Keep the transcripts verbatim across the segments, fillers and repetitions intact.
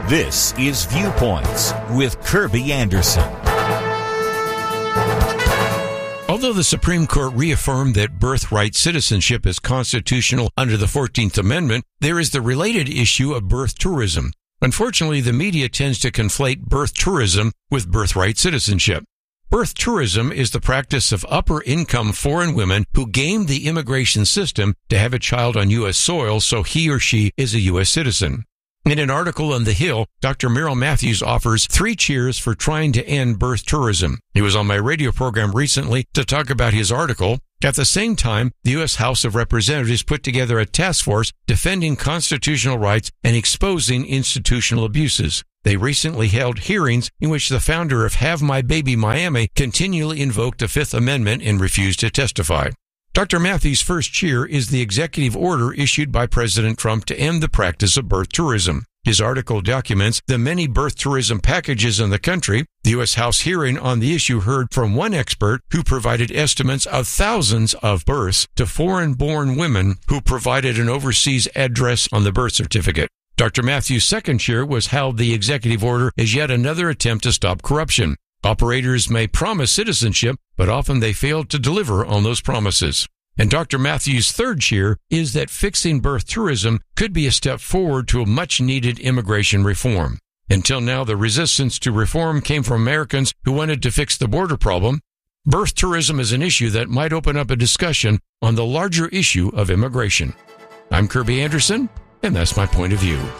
This is Viewpoints with Kirby Anderson. Although the Supreme Court reaffirmed that birthright citizenship is constitutional under the fourteenth Amendment, there is the related issue of birth tourism. Unfortunately, the media tends to conflate birth tourism with birthright citizenship. Birth tourism is the practice of upper-income foreign women who game the immigration system to have a child on U S soil so he or she is a U S citizen. In an article on The Hill, Doctor Merrill Matthews offers three cheers for trying to end birth tourism. He was on my radio program recently to talk about his article. At the same time, the U S House of Representatives put together a task force defending constitutional rights and exposing institutional abuses. They recently held hearings in which the founder of Have My Baby Miami continually invoked the Fifth Amendment and refused to testify. Doctor Matthews' first cheer is the executive order issued by President Trump to end the practice of birth tourism. His article documents the many birth tourism packages in the country. The U S House hearing on the issue heard from one expert who provided estimates of thousands of births to foreign-born women who provided an overseas address on the birth certificate. Doctor Matthews' second cheer was hailed the executive order as yet another attempt to stop corruption. Operators may promise citizenship, but often they fail to deliver on those promises. And Doctor Matthews' third cheer is that fixing birth tourism could be a step forward to a much-needed immigration reform. Until now, the resistance to reform came from Americans who wanted to fix the border problem. Birth tourism is an issue that might open up a discussion on the larger issue of immigration. I'm Kirby Anderson, and that's my point of view.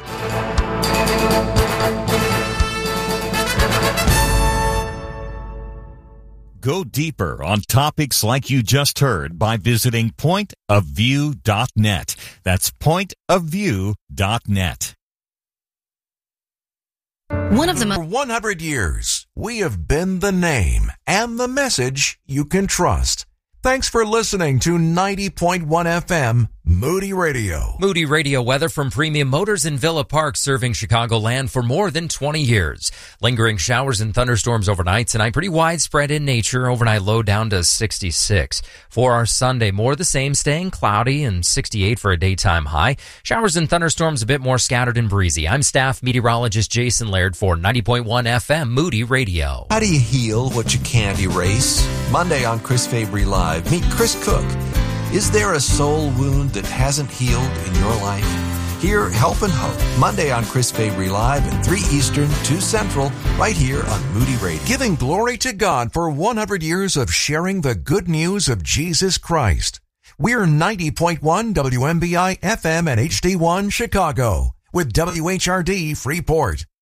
Go deeper on topics like you just heard by visiting point of view dot net. That's point of view dot net. One of the For one hundred years, we have been the name and the message you can trust. Thanks for listening to ninety point one F M Moody Radio. Moody Radio weather from Premium Motors in Villa Park, serving Chicagoland for more than twenty years. Lingering showers and thunderstorms overnight tonight, pretty widespread in nature. Overnight low down to sixty-six. For our Sunday, more the same, staying cloudy and sixty-eight for a daytime high. Showers and thunderstorms a bit more scattered and breezy. I'm staff meteorologist Jason Laird for ninety point one F M Moody Radio. How do you heal what you can't erase? Monday on Chris Fabry Live, meet Chris Cook. Is there a soul wound that hasn't healed in your life? Hear Help and Hope, Monday on Chris Fabry Live at three Eastern, two Central, right here on Moody Radio. Giving glory to God for one hundred years of sharing the good news of Jesus Christ. We're ninety point one W M B I F M and H D one Chicago with W H R D Freeport.